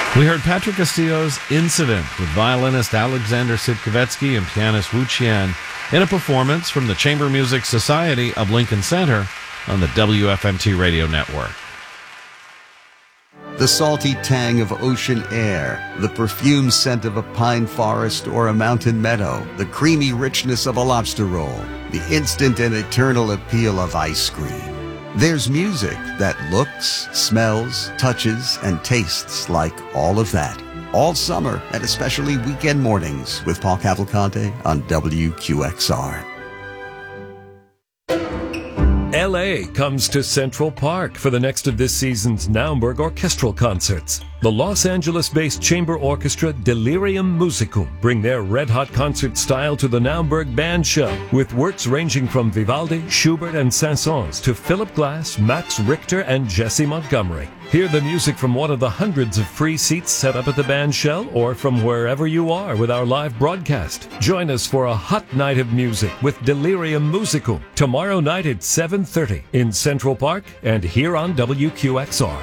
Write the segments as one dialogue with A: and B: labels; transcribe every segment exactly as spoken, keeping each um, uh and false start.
A: We heard Patrick Castillo's Incident with violinist Alexander Sitkovetsky and pianist Wu Qian in a performance from the Chamber Music Society of Lincoln Center on the W F M T radio network.
B: The salty tang of ocean air, the perfume scent of a pine forest or a mountain meadow, the creamy richness of a lobster roll, the instant and eternal appeal of ice cream. There's music that looks, smells, touches, and tastes like all of that. All summer, and especially weekend mornings with Paul Cavalcante on W Q X R.
C: L A comes to Central Park for the next of this season's Naumburg orchestral concerts. The Los Angeles-based chamber orchestra Delirium Musicum bring their red-hot concert style to the Naumburg Band Show, with works ranging from Vivaldi, Schubert, and Saint-Saëns to Philip Glass, Max Richter, and Jesse Montgomery. Hear the music from one of the hundreds of free seats set up at the band shell or from wherever you are with our live broadcast. Join us for a hot night of music with Delirium Musicum tomorrow night at seven thirty in Central Park and here on W Q X R.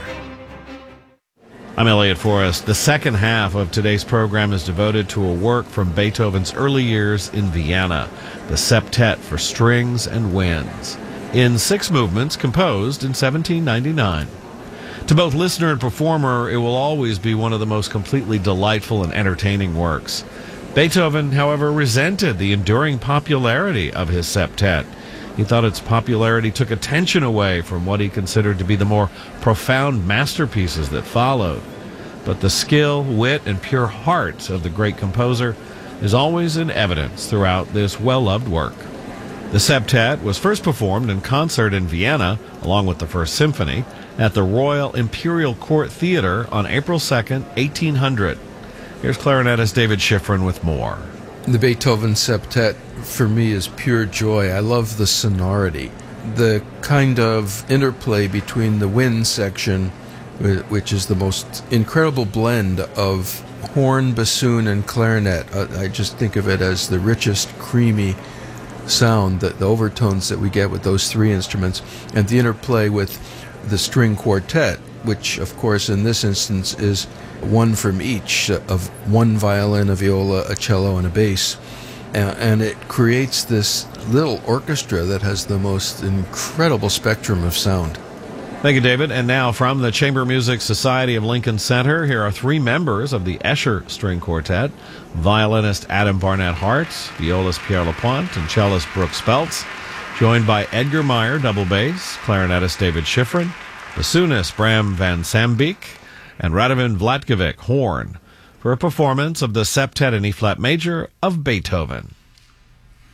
A: I'm Elliot Forrest. The second half of today's program is devoted to a work from Beethoven's early years in Vienna, the Septet for Strings and Winds, in six movements composed in seventeen ninety-nine. To both listener and performer, it will always be one of the most completely delightful and entertaining works. Beethoven, however, resented the enduring popularity of his septet. He thought its popularity took attention away from what he considered to be the more profound masterpieces that followed. But the skill, wit, and pure heart of the great composer is always in evidence throughout this well-loved work. The septet was first performed in concert in Vienna, along with the First Symphony, at the Royal Imperial Court Theater on April second, eighteen hundred. Here's clarinetist David Schifrin with more.
D: The Beethoven septet, for me, is pure joy. I love the sonority, the kind of interplay between the wind section, which is the most incredible blend of horn, bassoon, and clarinet. I just think of it as the richest, creamy sound, the, the overtones that we get with those three instruments, and the interplay with the string quartet, which, of course, in this instance is one from each, of one violin, a viola, a cello, and a bass. And it creates this little orchestra that has the most incredible spectrum of sound.
A: Thank you, David. And now from the Chamber Music Society of Lincoln Center, here are three members of the Escher String Quartet: violinist Adam Barnett Hart, violist Pierre Lapointe, and cellist Brooke Speltz, joined by Edgar Meyer, double bass, clarinetist David Schifrin, bassoonist Bram van Sambeek, and Radovan Vlatkovic, horn, for a performance of the Septet in E-flat major of Beethoven.